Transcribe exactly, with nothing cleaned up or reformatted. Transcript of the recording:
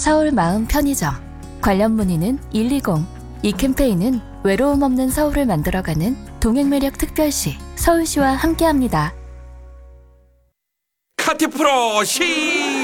서울 마음 편의점. 관련 문의는 일이공. 이 캠페인은 외로움 없는 서울을 만들어가는 동행매력 특별시 서울시와 함께합니다. 카티프로 시